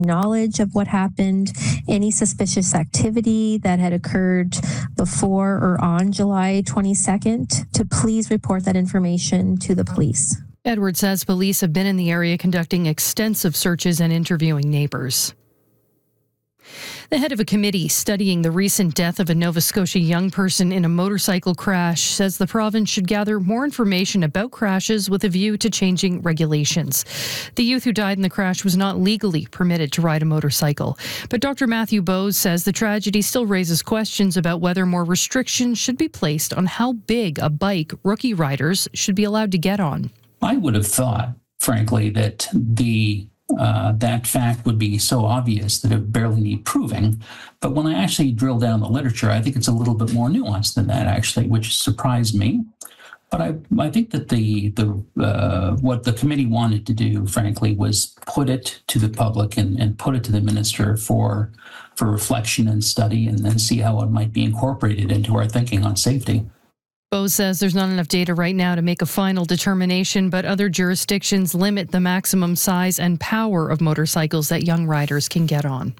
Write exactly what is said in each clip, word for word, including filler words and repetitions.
knowledge of what happened, any suspicious activity that had occurred before or on July twenty-second, to please report that information to the police. Edwards says police have been in the area conducting extensive searches and interviewing neighbors. The head of a committee studying the recent death of a Nova Scotia young person in a motorcycle crash says the province should gather more information about crashes with a view to changing regulations. The youth who died in the crash was not legally permitted to ride a motorcycle. But Doctor Matthew Bowes says the tragedy still raises questions about whether more restrictions should be placed on how big a bike rookie riders should be allowed to get on. I would have thought, frankly, that the Uh, that fact would be so obvious that it barely need proving. But when I actually drill down the literature, I think it's a little bit more nuanced than that, actually, which surprised me. But I, I think that the the uh, what the committee wanted to do, frankly, was put it to the public and, and put it to the minister for for reflection and study, and then see how it might be incorporated into our thinking on safety. Bowes says there's not enough data right now to make a final determination, but other jurisdictions limit the maximum size and power of motorcycles that young riders can get on.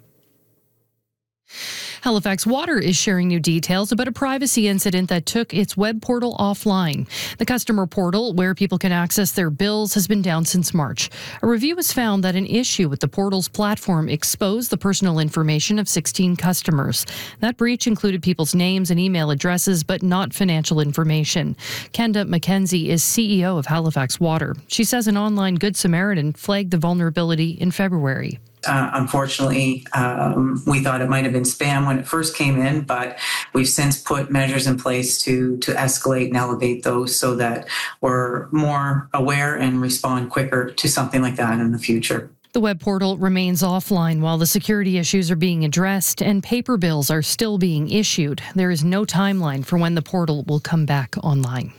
Halifax Water is sharing new details about a privacy incident that took its web portal offline. The customer portal, where people can access their bills, has been down since March. A review has found that an issue with the portal's platform exposed the personal information of sixteen customers. That breach included people's names and email addresses, but not financial information. Kenda McKenzie is C E O of Halifax Water. She says an online Good Samaritan flagged the vulnerability in February. Uh, unfortunately, um, we thought it might have been spam when it first came in, but we've since put measures in place to to escalate and elevate those so that we're more aware and respond quicker to something like that in the future. The web portal remains offline while the security issues are being addressed and paper bills are still being issued. There is no timeline for when the portal will come back online.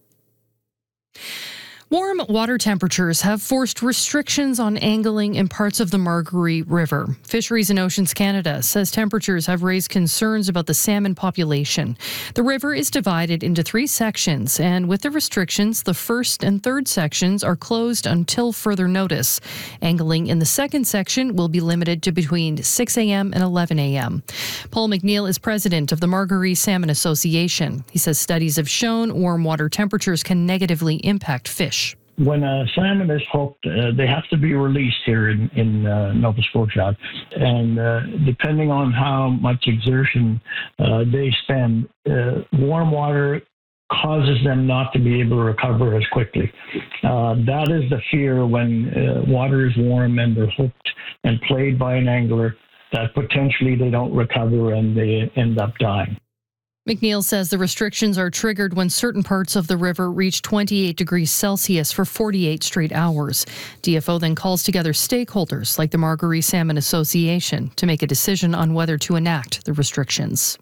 Warm water temperatures have forced restrictions on angling in parts of the Margaree River. Fisheries and Oceans Canada says temperatures have raised concerns about the salmon population. The river is divided into three sections, and with the restrictions, the first and third sections are closed until further notice. Angling in the second section will be limited to between six a.m. and eleven a.m. Paul McNeil is president of the Margaree Salmon Association. He says studies have shown warm water temperatures can negatively impact fish. When a salmon is hooked, uh, they have to be released here in, in uh, Nova Scotia. And uh, depending on how much exertion uh, they spend, uh, warm water causes them not to be able to recover as quickly. Uh, that is the fear when uh, water is warm and they're hooked and played by an angler, that potentially they don't recover and they end up dying. McNeil says the restrictions are triggered when certain parts of the river reach twenty-eight degrees Celsius for forty-eight straight hours. D F O then calls together stakeholders like the Margaree Salmon Association to make a decision on whether to enact the restrictions.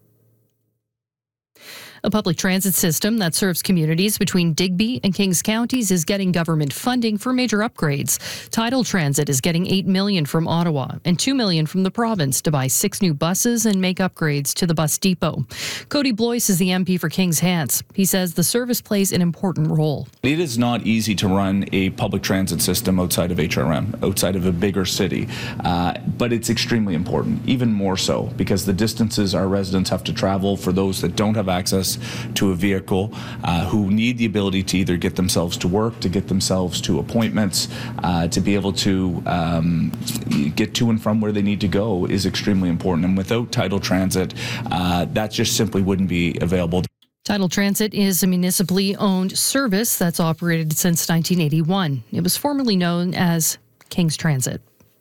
A public transit system that serves communities between Digby and Kings counties is getting government funding for major upgrades. Tidal Transit is getting eight million dollars from Ottawa and two million dollars from the province to buy six new buses and make upgrades to the bus depot. Cody Blois is the M P for Kings Hants. He says the service plays an important role. It is not easy to run a public transit system outside of H R M, outside of a bigger city, uh, but it's extremely important, even more so, because the distances our residents have to travel for those that don't have access to a vehicle, uh, who need the ability to either get themselves to work, to get themselves to appointments, uh, to be able to um, get to and from where they need to go is extremely important. And without Tidal Transit, uh, that just simply wouldn't be available. Tidal Transit is a municipally owned service that's operated since nineteen eighty-one. It was formerly known as Kings Transit.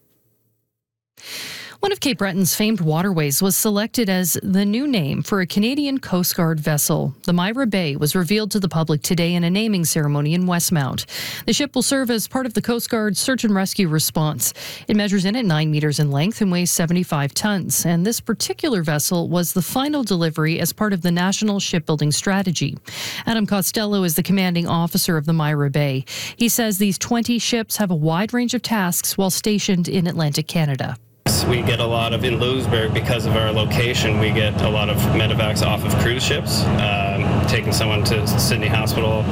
One of Cape Breton's famed waterways was selected as the new name for a Canadian Coast Guard vessel. The Myra Bay was revealed to the public today in a naming ceremony in Westmount. The ship will serve as part of the Coast Guard's search and rescue response. It measures in at nine meters in length and weighs seventy-five tons. And this particular vessel was the final delivery as part of the National Shipbuilding Strategy. Adam Costello is the commanding officer of the Myra Bay. He says these twenty ships have a wide range of tasks while stationed in Atlantic Canada. We get a lot of, in Lewisburg, because of our location, we get a lot of medevacs off of cruise ships, um, taking someone to Sydney Hospital,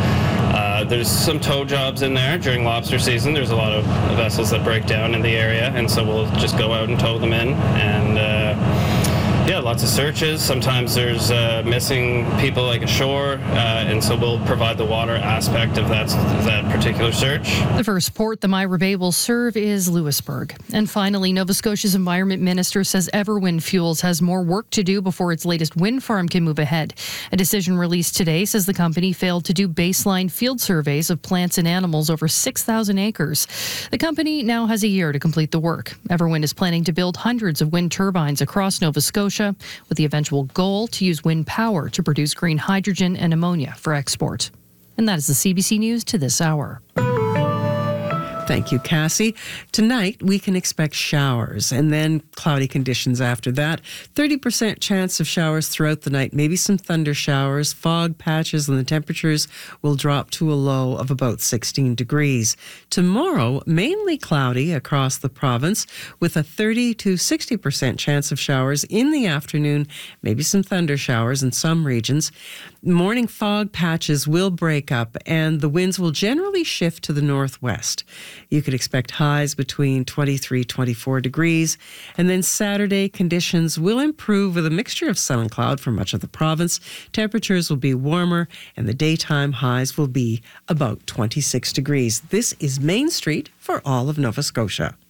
Uh, there's some tow jobs in there during lobster season. There's a lot of vessels that break down in the area, and so we'll just go out and tow them in. And uh, yeah, lots of searches. Sometimes there's uh, missing people like ashore, uh, and so we'll provide the water aspect of that that particular search. The first port the Myra Bay will serve is Lewisburg. And finally, Nova Scotia's Environment Minister says Everwind Fuels has more work to do before its latest wind farm can move ahead. A decision released today says the company failed to do baseline field surveys of plants and animals over six thousand acres. The company now has a year to complete the work. Everwind is planning to build hundreds of wind turbines across Nova Scotia, with the eventual goal to use wind power to produce green hydrogen and ammonia for export. And that is the C B C News to this hour. Thank you, Cassie. Tonight, we can expect showers and then cloudy conditions after that. thirty percent chance of showers throughout the night, maybe some thunder showers, fog patches, and the temperatures will drop to a low of about sixteen degrees. Tomorrow, mainly cloudy across the province with a thirty to sixty percent chance of showers in the afternoon, maybe some thunder showers in some regions. Morning fog patches will break up and the winds will generally shift to the northwest. You could expect highs between twenty-three, twenty-four degrees. And then Saturday, conditions will improve with a mixture of sun and cloud for much of the province. Temperatures will be warmer and the daytime highs will be about twenty-six degrees. This is Main Street for all of Nova Scotia.